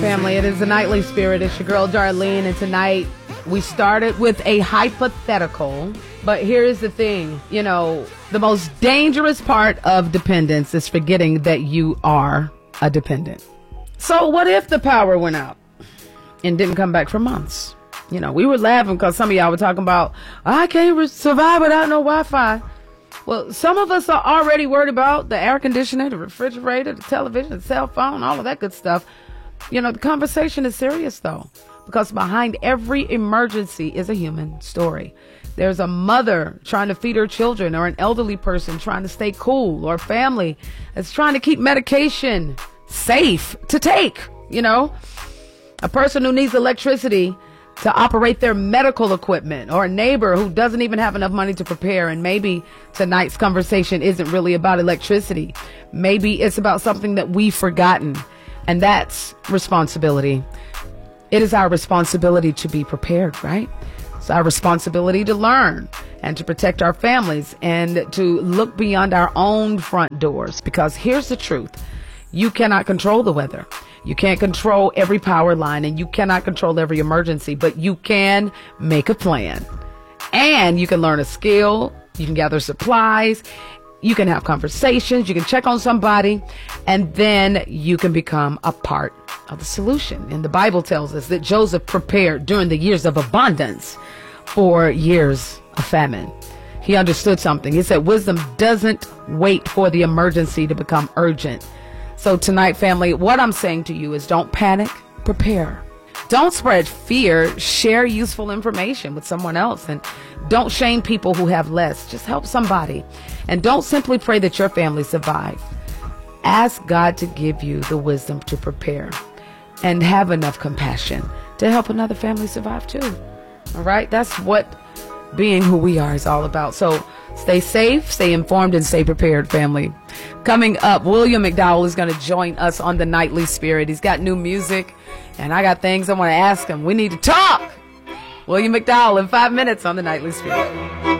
family. It is the Nightly Spirit. It's your girl, Darlene. And tonight we started with a hypothetical. But here's the thing. You know, the most dangerous part of dependence is forgetting that you are a dependent. So what if the power went out and didn't come back for months? You know, we were laughing because some of y'all were talking about, I can't survive without no Wi-Fi. Well, some of us are already worried about the air conditioner, the refrigerator, the television, the cell phone, all of that good stuff. You know, the conversation is serious, though, because behind every emergency is a human story. There's a mother trying to feed her children, or an elderly person trying to stay cool, or a family that's trying to keep medication safe to take, you know, a person who needs electricity to operate their medical equipment, or a neighbor who doesn't even have enough money to prepare. And maybe tonight's conversation isn't really about electricity. Maybe it's about something that we've forgotten, and that's responsibility. It is our responsibility to be prepared, right? It's our responsibility to learn and to protect our families and to look beyond our own front doors, because here's the truth. You cannot control the weather. You can't control every power line, and you cannot control every emergency, but you can make a plan, and you can learn a skill. You can gather supplies. You can have conversations. You can check on somebody, and then you can become a part of the solution. And the Bible tells us that Joseph prepared during the years of abundance for years of famine. He understood something. He said, wisdom doesn't wait for the emergency to become urgent. So tonight, family, what I'm saying to you is don't panic, prepare. Don't spread fear, share useful information with someone else, and don't shame people who have less. Just help somebody. And don't simply pray that your family survive. Ask God to give you the wisdom to prepare and have enough compassion to help another family survive too. All right? That's what being who we are is all about. So stay safe, stay informed, and stay prepared, family. Coming up, William McDowell is going to join us on the Nightly Spirit. He's got new music, and I got things I want to ask him. We need to talk. William McDowell in 5 minutes on the Nightly Spirit.